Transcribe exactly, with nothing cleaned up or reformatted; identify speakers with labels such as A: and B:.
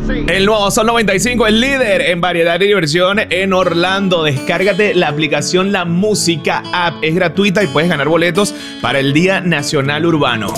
A: El nuevo Sol noventa y cinco, el líder en variedad y diversión en Orlando. Descárgate la aplicación La Música App. Es gratuita y puedes ganar boletos para el Día Nacional Urbano.